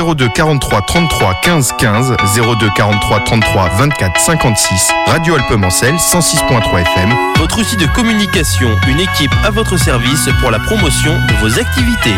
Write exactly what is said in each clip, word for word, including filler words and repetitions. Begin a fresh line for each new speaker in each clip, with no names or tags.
zéro deux quarante-trois trente-trois quinze quinze, zéro deux quarante-trois trente-trois vingt-quatre cinquante-six, Radio Alpemancel cent six virgule trois F M.
Votre outil de communication, une équipe à votre service pour la promotion de vos activités.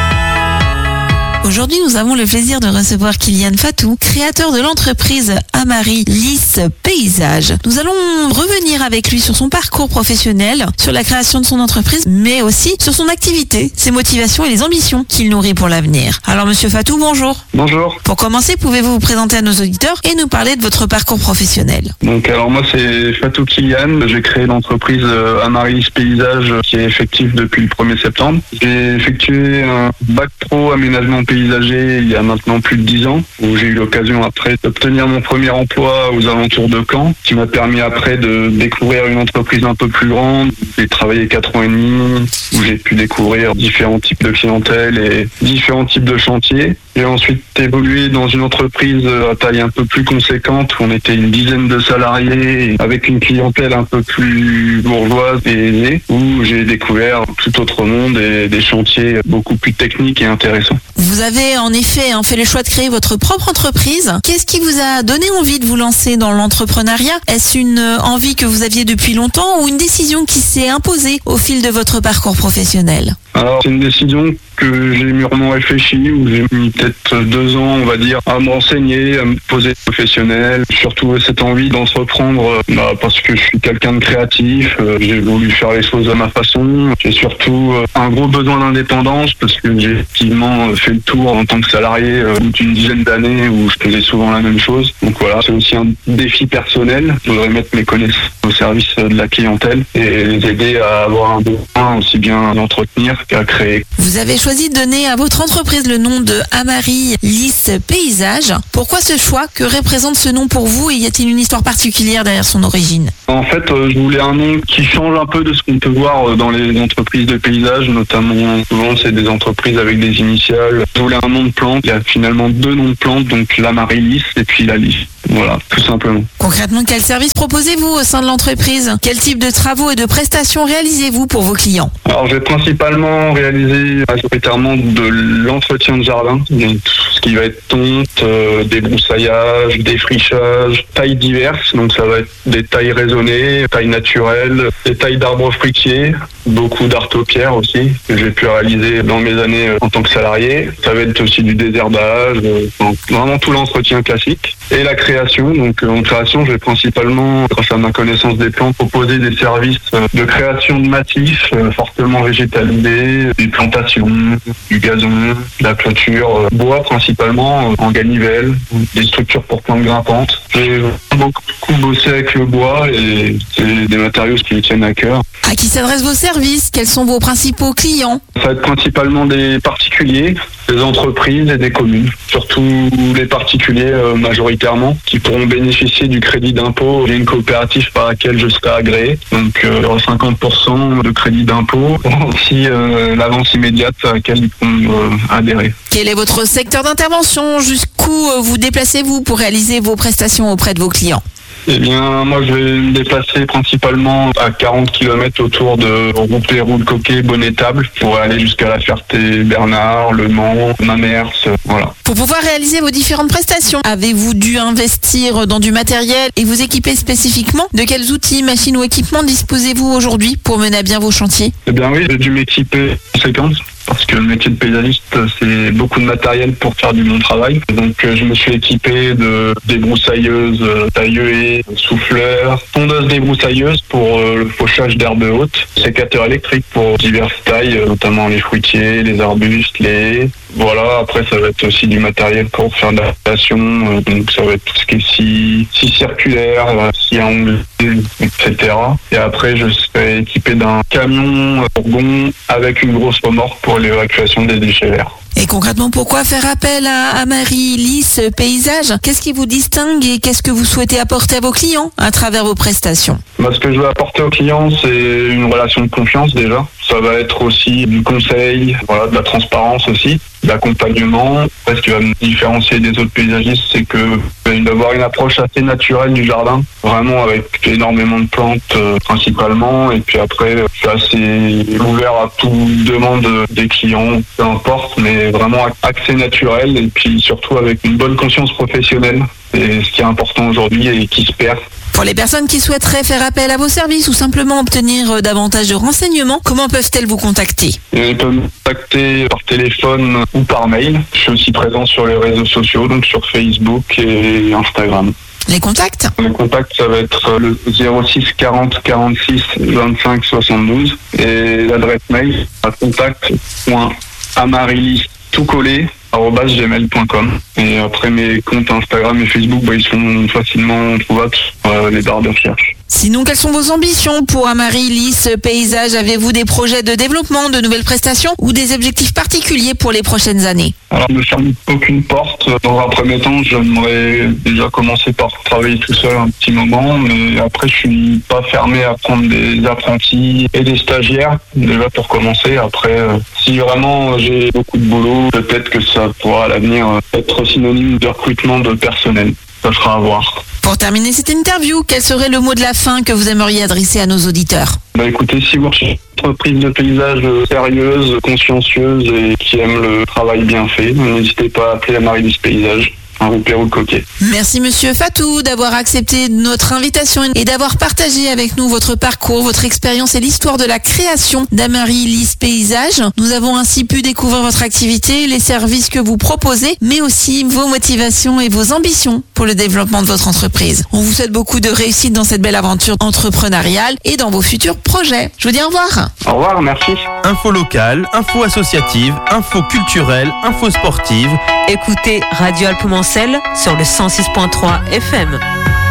Aujourd'hui, nous avons le plaisir de recevoir Kylian Fatou, créateur de l'entreprise Amari Lys Paysage. Nous allons revenir avec lui sur son parcours professionnel, sur la création de son entreprise, mais aussi sur son activité, ses motivations et les ambitions qu'il nourrit pour l'avenir. Alors, monsieur Fatou, bonjour.
Bonjour.
Pour commencer, pouvez-vous vous présenter à nos auditeurs et nous parler de votre parcours professionnel?
Donc, alors moi, c'est Fatou Kylian. J'ai créé l'entreprise Amari Lys Paysage qui est effective depuis le premier septembre. J'ai effectué un bac pro aménagement paysager il y a maintenant plus de dix ans, où j'ai eu l'occasion après d'obtenir mon premier emploi aux alentours de Caen, qui m'a permis après de découvrir une entreprise un peu plus grande. J'ai travaillé quatre ans et demi, où j'ai pu découvrir différents types de clientèle et différents types de chantiers. J'ai ensuite évolué dans une entreprise à taille un peu plus conséquente, où on était une dizaine de salariés, avec une clientèle un peu plus bourgeoise et aisée, où j'ai découvert tout autre monde et des chantiers beaucoup plus techniques et intéressants.
Vous avez en effet fait le choix de créer votre propre entreprise. Qu'est-ce qui vous a donné envie de vous lancer dans l'entrepreneuriat? Est-ce une envie que vous aviez depuis longtemps ou une décision qui s'est imposée au fil de votre parcours professionnel?
Alors, c'est une décision que j'ai mûrement réfléchi, où j'ai mis peut-être deux ans, on va dire, à m'enseigner, à me poser professionnel. Surtout cette envie d'entreprendre, bah, parce que je suis quelqu'un de créatif, euh, j'ai voulu faire les choses à ma façon. J'ai surtout euh, un gros besoin d'indépendance, parce que j'ai effectivement fait le tour en tant que salarié euh, d'une dizaine d'années où je faisais souvent la même chose. Donc voilà, c'est aussi un défi personnel. Je voudrais mettre mes connaissances au service de la clientèle et les aider à avoir un besoin aussi bien à l'entretenir qu'à créer.
Vous avez choisi de donner à votre entreprise le nom de Amari Lys Paysage. Pourquoi ce choix? Que représente ce nom pour vous et y a-t-il une histoire particulière derrière son origine?
En fait, euh, je voulais un nom qui change un peu de ce qu'on peut voir dans les entreprises de paysage, notamment souvent c'est des entreprises avec des initiales. Je voulais un nom de plante. Il y a finalement deux noms de plantes, donc l'Amari Lys et puis la Lys. Voilà, tout simplement.
Concrètement, quel service proposez-vous au sein de l'entreprise? Quel type de travaux et de prestations réalisez-vous pour vos clients?
Alors, j'ai principalement réalisé majoritairement de l'entretien de jardin, donc tout ce qui va être tonte, euh, débroussaillage, défrichage, tailles diverses, donc ça va être des tailles raisonnées, tailles naturelles, des tailles d'arbres fruitiers, beaucoup d'artopierres aussi, que j'ai pu réaliser dans mes années en tant que salarié. Ça va être aussi du désherbage, euh, donc vraiment tout l'entretien classique. Et la création, donc en création, je vais principalement, grâce à ma connaissance des plantes, proposer des services de création de massifs euh, fortement végétalisés, des plantations, du gazon, de la clôture, euh, bois principalement, euh, en ganivelle, des structures pour plantes grimpantes. J'ai beaucoup bossé avec le bois et c'est des matériaux qui me tiennent à cœur.
À qui s'adressent vos services? Quels sont vos principaux clients?
Ça va être principalement des particuliers, des entreprises et des communes. Surtout les particuliers euh, majoritairement, qui pourront bénéficier du crédit d'impôt. Il y a une coopérative par laquelle je serai agréé, donc euh, il y aura cinquante pour cent de crédit d'impôt, aussi euh, l'avance immédiate à laquelle ils pourront euh, adhérer.
Quel est votre secteur d'intervention? Jusqu'où euh, vous déplacez-vous pour réaliser vos prestations auprès de vos clients?
Eh bien, moi, je vais me déplacer principalement à quarante kilomètres autour de Rouplé-Roule-Coquet, Bonnet-Table, pour aller jusqu'à La Ferté-Bernard, Le Mans, Mamers, voilà.
Pour pouvoir réaliser vos différentes prestations, avez-vous dû investir dans du matériel et vous équiper spécifiquement? De quels outils, machines ou équipements disposez-vous aujourd'hui pour mener à bien vos chantiers?
Eh bien oui, j'ai dû m'équiper en conséquence. Parce que le métier de paysagiste, c'est beaucoup de matériel pour faire du bon travail. Donc je me suis équipé de débroussailleuses, tailleuses, souffleurs, tondeuses débroussailleuses pour le fauchage d'herbes hautes, sécateur électrique pour diverses tailles, notamment les fruitiers, les arbustes, les haies. Voilà, après ça va être aussi du matériel pour faire de la rotation, donc ça va être tout ce qui est scie, scie circulaire, scie à ongles, et cetera. Et après je serai équipé d'un camion fourgon avec une grosse remorque pour l'évacuation des déchets verts.
Et concrètement, pourquoi faire appel à Amari Lys Paysage? Qu'est-ce qui vous distingue et qu'est-ce que vous souhaitez apporter à vos clients à travers vos prestations?
Bah, ce que je veux apporter aux clients, c'est une relation de confiance déjà. Ça va être aussi du conseil, voilà, de la transparence aussi, de l'accompagnement. Après, ce qui va me différencier des autres paysagistes, c'est que d'avoir une approche assez naturelle du jardin, vraiment avec énormément de plantes euh, principalement. Et puis après, je suis assez ouvert à toute demande des clients, peu importe, mais c'est vraiment axé naturel et puis surtout avec une bonne conscience professionnelle. C'est ce qui est important aujourd'hui et qui se perd.
Pour les personnes qui souhaiteraient faire appel à vos services ou simplement obtenir davantage de renseignements, comment peuvent-elles vous contacter ?
Elles peuvent me contacter par téléphone ou par mail. Je suis aussi présent sur les réseaux sociaux, donc sur Facebook et Instagram.
Les contacts ?
Les contacts, ça va être le zéro six quarante quarante-six vingt-cinq soixante-douze et l'adresse mail à contact point amarilis tout collé arobase gmail point com. Et après, mes comptes Instagram et Facebook, bah, ils sont facilement trouvables sur euh, les barres de recherche.
Sinon, quelles sont vos ambitions pour Amaryllis Paysage ? Avez-vous des projets de développement, de nouvelles prestations ou des objectifs particuliers pour les prochaines années ?
Alors, ne ferme aucune porte. Dans un premier temps, j'aimerais déjà commencer par travailler tout seul un petit moment, mais après, je suis pas fermé à prendre des apprentis et des stagiaires, déjà pour commencer. Après, euh, si vraiment j'ai beaucoup de boulot, peut-être que ça pourra à l'avenir être synonyme de recrutement de personnel. Ça sera à voir.
Pour terminer cette interview, quel serait le mot de la fin que vous aimeriez adresser à nos auditeurs ?
Bah écoutez, si vous recherchez une entreprise de paysage sérieuse, consciencieuse et qui aime le travail bien fait, n'hésitez pas à appeler Amaryllis Paysage. Un rue Pérou-Coquet.
Merci Monsieur Fatou d'avoir accepté notre invitation et d'avoir partagé avec nous votre parcours, votre expérience et l'histoire de la création d'Amaryllis Paysage. Nous avons ainsi pu découvrir votre activité, les services que vous proposez, mais aussi vos motivations et vos ambitions pour le développement de votre entreprise. On vous souhaite beaucoup de réussite dans cette belle aventure entrepreneuriale et dans vos futurs projets. Je vous dis au revoir.
Au revoir, merci.
Info locale, info associative, info culturelle, info sportive.
Écoutez Radio Alpemancel sur le cent six point trois F M.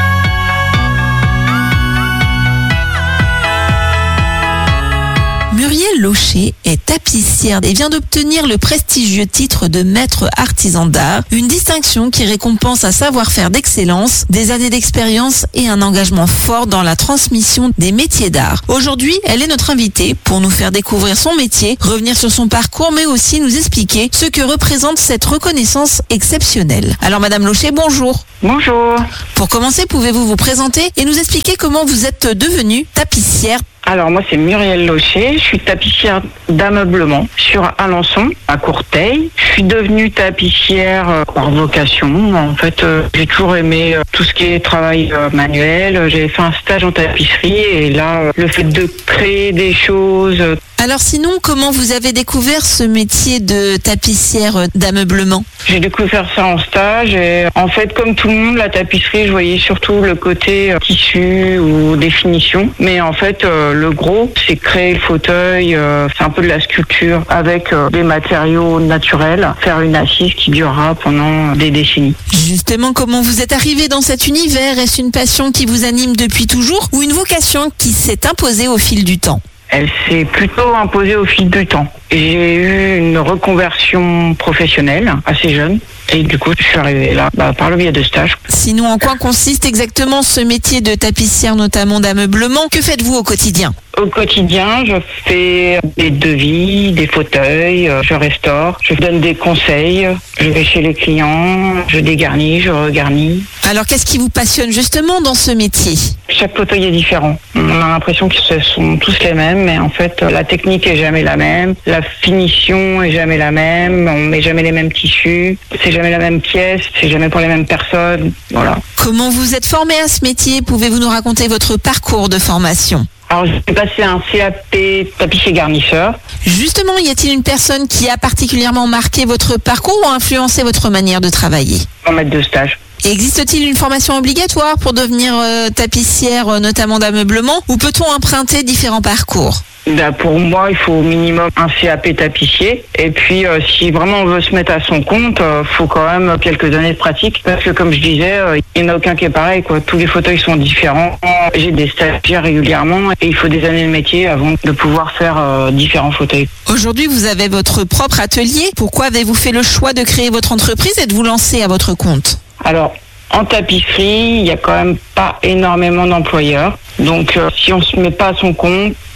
Muriel Locher est tapissière et vient d'obtenir le prestigieux titre de maître artisan d'art, une distinction qui récompense un savoir-faire d'excellence, des années d'expérience et un engagement fort dans la transmission des métiers d'art. Aujourd'hui, elle est notre invitée pour nous faire découvrir son métier, revenir sur son parcours, mais aussi nous expliquer ce que représente cette reconnaissance exceptionnelle. Alors Madame Locher, bonjour.
Bonjour.
Pour commencer, pouvez-vous vous présenter et nous expliquer comment vous êtes devenue tapissière ?
Alors moi c'est Muriel Locher, je suis tapissière d'ameublement sur Alençon, à Courteil. Je suis devenue tapissière euh, par vocation. En fait, euh, j'ai toujours aimé euh, tout ce qui est travail euh, manuel. J'ai fait un stage en tapisserie et là, euh, le fait de créer des choses... Euh,
Alors sinon, comment vous avez découvert ce métier de tapissière d'ameublement ?
J'ai découvert ça en stage et en fait, comme tout le monde, la tapisserie, je voyais surtout le côté euh, tissu ou définition. Mais en fait, euh, le gros, c'est créer le fauteuil, euh, c'est un peu de la sculpture avec euh, des matériaux naturels, faire une assise qui durera pendant des décennies.
Justement, comment vous êtes arrivé dans cet univers ? Est-ce une passion qui vous anime depuis toujours ou une vocation qui s'est imposée au fil du temps ?
Elle s'est plutôt imposée au fil du temps. J'ai eu une reconversion professionnelle assez jeune et du coup je suis arrivée là bah, par le biais de stages.
Sinon, en quoi consiste exactement ce métier de tapissière, notamment d'ameublement ? Que faites-vous au quotidien ?
Au quotidien, je fais des devis, des fauteuils, je restaure, je donne des conseils, je vais chez les clients, je dégarnis, je regarnis.
Alors, qu'est-ce qui vous passionne justement dans ce métier ?
Chaque fauteuil est différent. On a l'impression qu'ils sont tous les mêmes, mais en fait, la technique est jamais la même, la finition est jamais la même, on met jamais les mêmes tissus, c'est jamais la même pièce, c'est jamais pour les mêmes personnes, voilà.
Comment vous êtes formé à ce métier ? Pouvez-vous nous raconter votre parcours de formation ?
Alors, j'ai passé un C A P tapissier garnisseur.
Justement, y a-t-il une personne qui a particulièrement marqué votre parcours ou influencé votre manière de travailler ?
En maître de stage.
Et existe-t-il une formation obligatoire pour devenir euh, tapissière, euh, notamment d'ameublement, ou peut-on emprunter différents parcours ?
Ben pour moi, il faut au minimum un C A P tapissier. Et puis, euh, si vraiment on veut se mettre à son compte, il euh, faut quand même quelques années de pratique. Parce que, comme je disais, euh, il n'y en a aucun qui est pareil, quoi. Tous les fauteuils sont différents. J'ai des stagiaires régulièrement et il faut des années de métier avant de pouvoir faire euh, différents fauteuils.
Aujourd'hui, vous avez votre propre atelier. Pourquoi avez-vous fait le choix de créer votre entreprise et de vous lancer à votre compte ?
Alors, en tapisserie, il n'y a quand même pas énormément d'employeurs. Donc, euh, si on ne se met pas à son compte,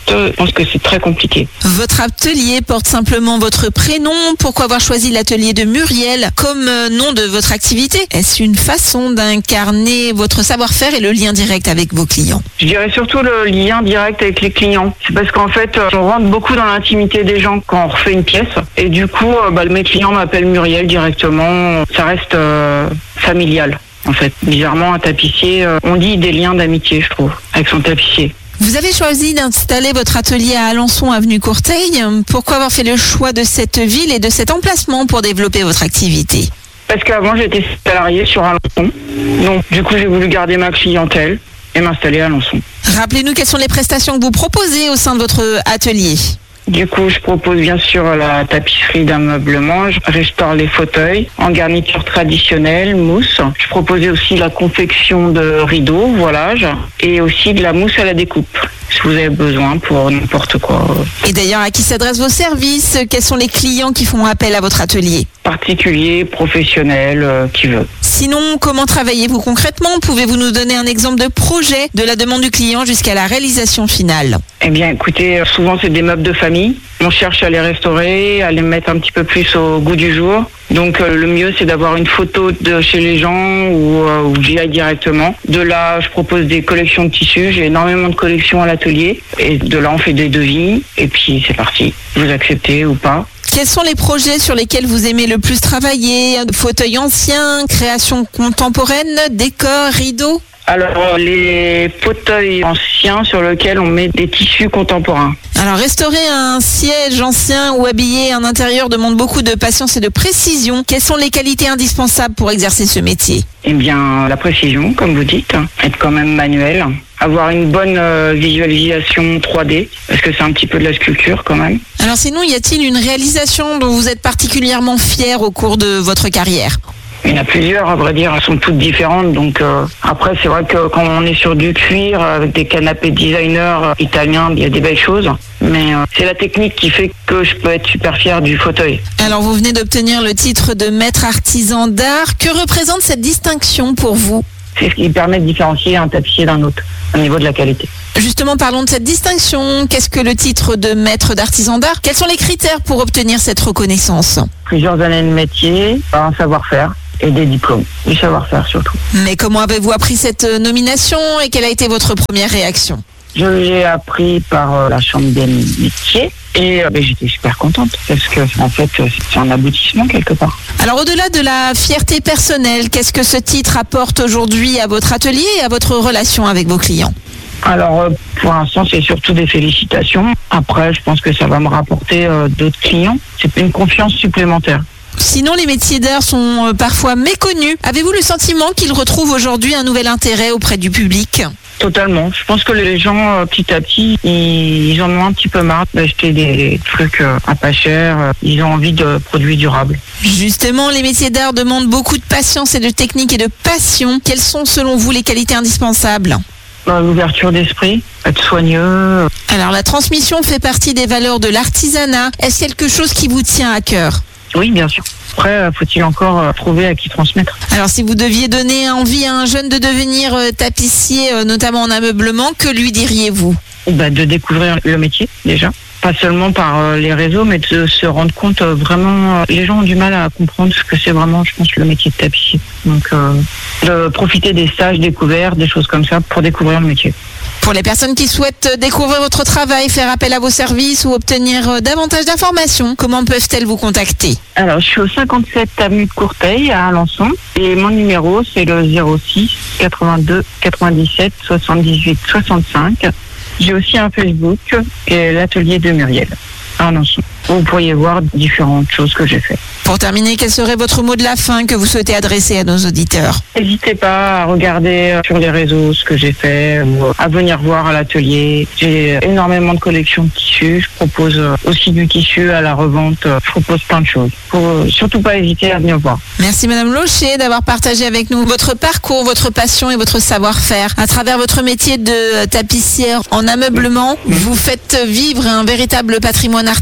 je pense que c'est très compliqué.
Votre atelier porte simplement votre prénom. Pourquoi avoir choisi l'atelier de Muriel comme nom de votre activité? Est-ce une façon d'incarner votre savoir-faire et le lien direct avec vos clients?
Je dirais surtout le lien direct avec les clients. C'est parce qu'en fait, on rentre beaucoup dans l'intimité des gens quand on refait une pièce. Et du coup, bah, mes clients m'appellent Muriel directement. Ça reste euh, familial, en fait. Bizarrement, un tapissier, euh, on dit des liens d'amitié, je trouve, avec son tapissier.
Vous avez choisi d'installer votre atelier à Alençon, avenue Courteil. Pourquoi avoir fait le choix de cette ville et de cet emplacement pour développer votre activité?
Parce qu'avant, j'étais salarié sur Alençon. Donc, du coup, j'ai voulu garder ma clientèle et m'installer à Alençon.
Rappelez-nous quelles sont les prestations que vous proposez au sein de votre atelier.
Du coup, je propose bien sûr la tapisserie d'ameublement, je restaure les fauteuils en garniture traditionnelle, mousse. Je proposais aussi la confection de rideaux, voilage, et aussi de la mousse à la découpe, si vous avez besoin pour n'importe quoi.
Et d'ailleurs, à qui s'adressent vos services? Quels sont les clients qui font appel à votre atelier?
Particulier, professionnel, euh, qui veut.
Sinon, comment travaillez-vous concrètement? Pouvez-vous nous donner un exemple de projet de la demande du client jusqu'à la réalisation finale?
Eh bien, écoutez, souvent c'est des meubles de famille. On cherche à les restaurer, à les mettre un petit peu plus au goût du jour. Donc euh, le mieux, c'est d'avoir une photo de chez les gens ou, euh, ou j'y aille directement. De là, je propose des collections de tissus. J'ai énormément de collections à l'atelier. Et de là, on fait des devis. Et puis, c'est parti. Vous acceptez ou pas.
Quels sont les projets sur lesquels vous aimez le plus travailler? Fauteuils anciens, création contemporaine, décors, rideaux?
Alors, les fauteuils anciens sur lesquels on met des tissus contemporains.
Alors, restaurer un siège ancien ou habiller un intérieur demande beaucoup de patience et de précision. Quelles sont les qualités indispensables pour exercer ce métier?
Eh bien, la précision, comme vous dites, être quand même manuel, avoir une bonne euh, visualisation trois D, parce que c'est un petit peu de la sculpture quand même.
Alors sinon, y a-t-il une réalisation dont vous êtes particulièrement fier au cours de votre carrière?
Il y en a plusieurs, à vrai dire, elles sont toutes différentes. Donc euh, après, c'est vrai que quand on est sur du cuir, avec des canapés designer italiens, il y a des belles choses. Mais euh, c'est la technique qui fait que je peux être super fier du fauteuil.
Alors vous venez d'obtenir le titre de maître artisan d'art. Que représente cette distinction pour vous?
C'est ce qui permet de différencier un tapissier d'un autre, au niveau de la qualité.
Justement, parlons de cette distinction. Qu'est-ce que le titre de maître d'artisan d'art? Quels sont les critères pour obtenir cette reconnaissance?
Plusieurs années de métier, un savoir-faire et des diplômes. Du savoir-faire surtout.
Mais comment avez-vous appris cette nomination et quelle a été votre première réaction?
Je l'ai appris par euh, la chambre des métiers et euh, ben, j'étais super contente parce que en fait c'est un aboutissement quelque part.
Alors au-delà de la fierté personnelle, qu'est-ce que ce titre apporte aujourd'hui à votre atelier et à votre relation avec vos clients?
Alors euh, pour l'instant c'est surtout des félicitations. Après je pense que ça va me rapporter euh, d'autres clients. C'est une confiance supplémentaire.
Sinon, les métiers d'art sont euh, parfois méconnus. Avez-vous le sentiment qu'ils retrouvent aujourd'hui un nouvel intérêt auprès du public?
Totalement. Je pense que les gens, euh, petit à petit, ils, ils en ont un petit peu marre d'acheter des trucs euh, à pas cher. Ils ont envie de produits durables.
Justement, les métiers d'art demandent beaucoup de patience et de technique et de passion. Quelles sont, selon vous, les qualités indispensables?
L'ouverture d'esprit, être soigneux.
Alors, la transmission fait partie des valeurs de l'artisanat. Est-ce quelque chose qui vous tient à cœur?
Oui, bien sûr. Après, faut-il encore trouver à qui transmettre?
Alors, si vous deviez donner envie à un jeune de devenir tapissier, notamment en ameublement, que lui diriez-vous?
Bah, de découvrir le métier, déjà. Pas seulement par les réseaux, mais de se rendre compte vraiment... Les gens ont du mal à comprendre ce que c'est vraiment, je pense, le métier de tapissier. Donc, euh, de profiter des stages découverts, des choses comme ça, pour découvrir le métier.
Pour les personnes qui souhaitent découvrir votre travail, faire appel à vos services ou obtenir davantage d'informations, comment peuvent-elles vous contacter?
Alors, je suis au cinquante-sept avenue de Courteil à Alençon et mon numéro c'est le zéro six quatre-vingt-deux quatre-vingt-dix-sept soixante-dix-huit soixante-cinq. J'ai aussi un Facebook et l'atelier de Muriel à Alençon. Vous pourriez voir différentes choses que j'ai fait.
Pour terminer, quel serait votre mot de la fin que vous souhaitez adresser à nos auditeurs?
N'hésitez pas à regarder sur les réseaux ce que j'ai fait ou à venir voir à l'atelier. J'ai énormément de collections de tissus. Je propose aussi du tissu à la revente. Je propose plein de choses. Faut surtout pas hésiter à venir voir.
Merci Madame Locher d'avoir partagé avec nous votre parcours, votre passion et votre savoir-faire. À travers votre métier de tapissière en ameublement, vous faites vivre un véritable patrimoine artisanal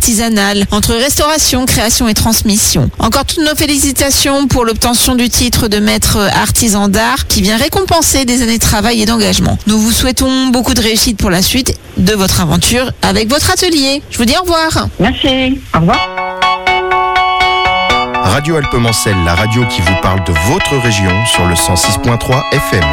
international entre restauration, création et transmission. Encore toutes nos félicitations pour l'obtention du titre de maître artisan d'art qui vient récompenser des années de travail et d'engagement. Nous vous souhaitons beaucoup de réussite pour la suite de votre aventure avec votre atelier. Je vous dis au revoir.
Merci. Au revoir.
Radio Alpemancel, la radio qui vous parle de votre région sur le cent six point trois F M.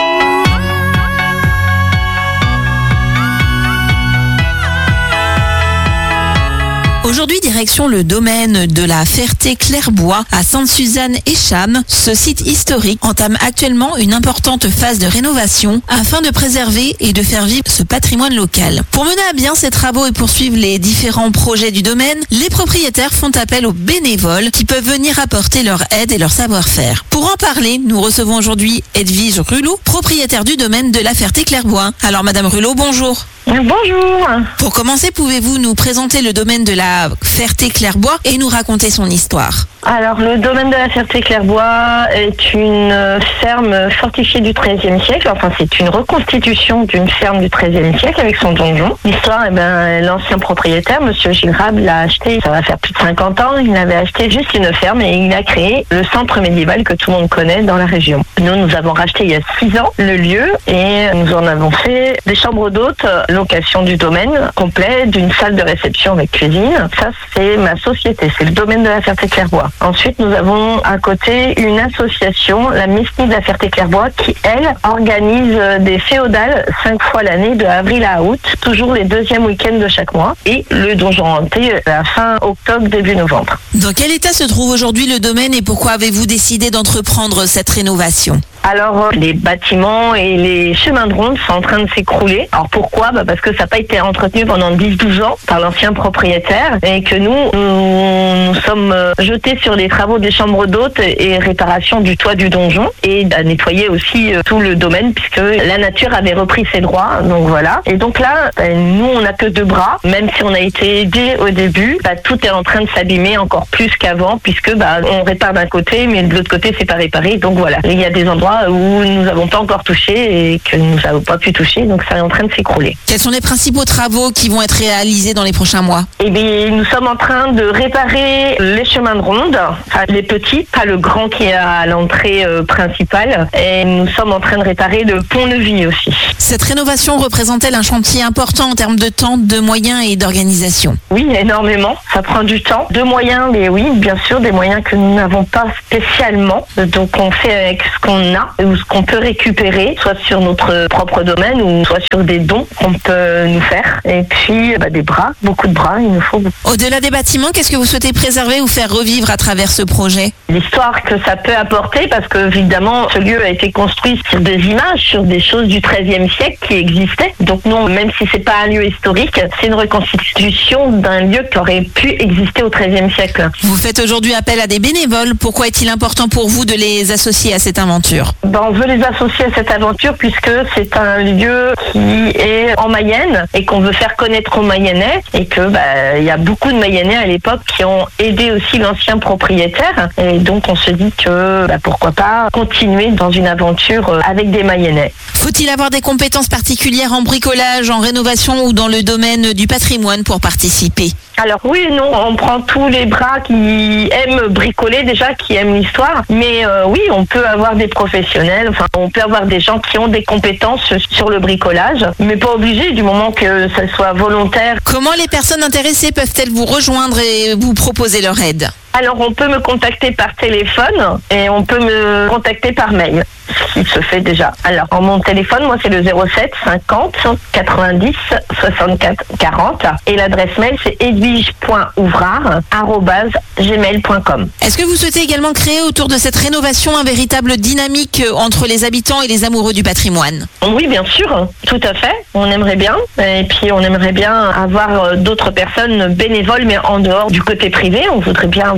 Aujourd'hui, direction le domaine de la Ferté-Clairbois à Sainte-Suzanne-et-Cham. Ce site historique entame actuellement une importante phase de rénovation afin de préserver et de faire vivre ce patrimoine local. Pour mener à bien ces travaux et poursuivre les différents projets du domaine, les propriétaires font appel aux bénévoles qui peuvent venir apporter leur aide et leur savoir-faire. Pour en parler, nous recevons aujourd'hui Edwige Rulot, propriétaire du domaine de la Ferté-Clairbois. Alors Madame Rulot, bonjour.
Bonjour.
Pour commencer, pouvez-vous nous présenter le domaine de la Ferté-Clairbois et nous raconter son histoire?
Alors, le domaine de la Ferté-Clairbois est une ferme fortifiée du treizième siècle. Enfin, c'est une reconstitution d'une ferme du treizième siècle avec son donjon. L'histoire, eh ben, l'ancien propriétaire, Monsieur Gilles Rab, l'a acheté, ça va faire plus de cinquante ans. Il avait acheté juste une ferme et il a créé le centre médiéval que tout le monde connaît dans la région. Nous, nous avons racheté il y a six ans le lieu et nous en avons fait des chambres d'hôtes, location du domaine complet, d'une salle de réception avec cuisine. Ça, c'est ma société, c'est le domaine de la Ferté-Clairbois. Ensuite, nous avons à côté une association, la Mesnie de la Ferté-Clairbois, qui, elle, organise des féodales cinq fois l'année, de avril à août, toujours les deuxièmes week-ends de chaque mois, et le donjon hanté à la fin octobre, début novembre.
Dans quel état se trouve aujourd'hui le domaine et pourquoi avez-vous décidé d'entreprendre cette rénovation?
Alors, les bâtiments et les chemins de ronde sont en train de s'écrouler. Alors pourquoi? Bah parce que ça n'a pas été entretenu pendant dix douze ans par l'ancien propriétaire et que nous, nous, nous sommes jetés sur les travaux des chambres d'hôtes et réparation du toit du donjon et à nettoyer aussi tout le domaine puisque la nature avait repris ses droits. Donc voilà. Et donc là, bah, nous, on n'a que deux bras. Même si on a été aidés au début, bah, tout est en train de s'abîmer encore plus qu'avant puisque bah, on répare d'un côté, mais de l'autre côté, c'est pas réparé. Donc voilà. Il y a des endroits où nous n'avons pas encore touché et que nous n'avons pas pu toucher, donc ça est en train de s'écrouler.
Quels sont les principaux travaux qui vont être réalisés dans les prochains mois?
Eh bien, nous sommes en train de réparer les chemins de ronde, enfin les petits, pas le grand qui est à l'entrée euh, principale, et nous sommes en train de réparer le pont-levis aussi.
Cette rénovation représente-t-elle un chantier important en termes de temps, de moyens et d'organisation?
Oui, énormément. Ça prend du temps. De moyens, mais oui, bien sûr, des moyens que nous n'avons pas spécialement. Donc on fait avec ce qu'on a ou ce qu'on peut récupérer, soit sur notre propre domaine ou soit sur des dons qu'on peut nous faire. Et puis bah, des bras, beaucoup de bras, il nous faut beaucoup.
Au-delà des bâtiments, qu'est-ce que vous souhaitez préserver ou faire revivre à travers ce projet?
L'histoire que ça peut apporter, parce que évidemment ce lieu a été construit sur des images, sur des choses du treizième siècle qui existaient. Donc non, même si c'est pas un lieu historique, c'est une reconstitution d'un lieu qui aurait pu exister au treizième siècle.
Vous faites aujourd'hui appel à des bénévoles. Pourquoi est-il important pour vous de les associer à cette aventure?
Ben, on veut les associer à cette aventure puisque c'est un lieu qui est en Mayenne et qu'on veut faire connaître aux Mayennais et que bah, y a beaucoup de Mayennais à l'époque qui ont aidé aussi l'ancien propriétaire et donc on se dit que bah, pourquoi pas continuer dans une aventure avec des Mayennais.
Faut-il avoir des compétences particulières en bricolage, en rénovation ou dans le domaine du patrimoine pour participer?
Alors oui et non, on prend tous les bras qui aiment bricoler déjà, qui aiment l'histoire, mais euh, oui, on peut avoir des professionnels, enfin on peut avoir des gens qui ont des compétences sur le bricolage, mais pas obligé du moment que ça soit volontaire.
Comment les personnes intéressées peuvent-elles vous rejoindre et vous proposer leur aide?
Alors on peut me contacter par téléphone et on peut me contacter par mail, ce qui se fait déjà. Alors mon téléphone, moi c'est le zéro sept cinquante quatre-vingt-dix soixante-quatre quarante et l'adresse mail c'est edwige point ouvrard arobase gmail point com.
Est-ce que vous souhaitez également créer autour de cette rénovation un véritable dynamique entre les habitants et les amoureux du patrimoine?
Oui, bien sûr, tout à fait. On aimerait bien et puis on aimerait bien avoir d'autres personnes bénévoles mais en dehors du côté privé. On voudrait bien avoir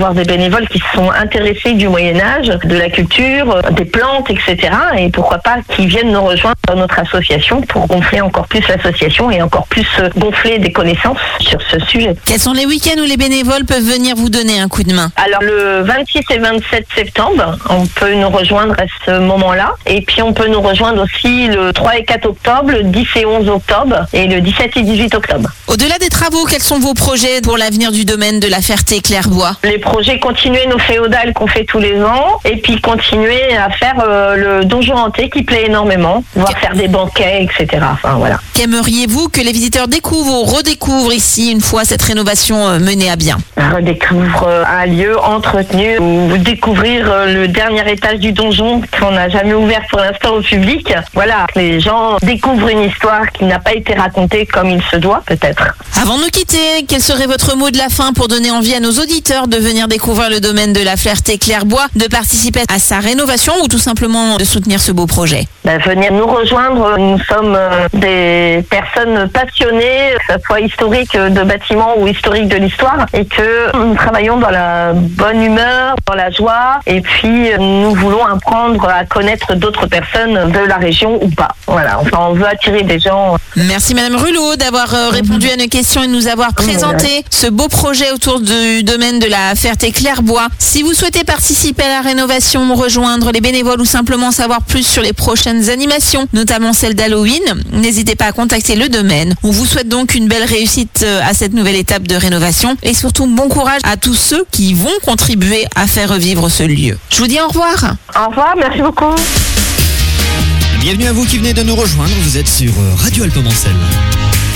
avoir des bénévoles qui sont intéressés du Moyen-Âge, de la culture, des plantes, et cetera. Et pourquoi pas qu'ils viennent nous rejoindre dans notre association pour gonfler encore plus l'association et encore plus gonfler des connaissances sur ce sujet.
Quels sont les week-ends où les bénévoles peuvent venir vous donner un coup de main?
Alors le vingt-six et vingt-sept septembre, on peut nous rejoindre à ce moment-là. Et puis on peut nous rejoindre aussi le trois et quatre octobre, le dix et onze octobre et le dix-sept et dix-huit octobre.
Au-delà des travaux, quels sont vos projets pour l'avenir du domaine de la Ferté-Clairbois?
Les projets, continuer nos féodales qu'on fait tous les ans et puis continuer à faire euh, le donjon hanté qui plaît énormément, voire faire des banquets, et cetera. Enfin voilà.
Qu'aimeriez-vous que les visiteurs découvrent ou redécouvrent ici une fois cette rénovation menée à bien?
Redécouvre un lieu entretenu ou découvrir le dernier étage du donjon qu'on n'a jamais ouvert pour l'instant au public. Voilà, les gens découvrent une histoire qui n'a pas été racontée comme il se doit peut-être.
Avant de nous quitter, quel serait votre mot de la fin pour donner envie à nos auditeurs de venir découvrir le domaine de la Ferté-Clairbois, de participer à sa rénovation ou tout simplement de soutenir ce beau projet?
Ben, venir nous rejoindre, nous sommes des personnes passionnées, que ce soit historique de bâtiments ou historique de l'histoire, et que nous travaillons dans la bonne humeur, dans la joie, et puis nous voulons apprendre à connaître d'autres personnes de la région ou pas. Voilà, enfin on veut attirer des gens.
Merci Madame Rulot d'avoir répondu à nos questions et de nous avoir présenté ce beau projet autour du domaine de la Ferté-Clairbois. Si vous souhaitez participer à la rénovation, rejoindre les bénévoles ou simplement savoir plus sur les prochaines animations, notamment celle d'Halloween, n'hésitez pas à contacter le domaine. On vous souhaite donc une belle réussite à cette nouvelle étape de rénovation et surtout bon courage à tous ceux qui vont contribuer à faire revivre ce lieu. Je vous dis au revoir.
Au revoir, merci beaucoup.
Bienvenue à vous qui venez de nous rejoindre, vous êtes sur Radio Alpemancel.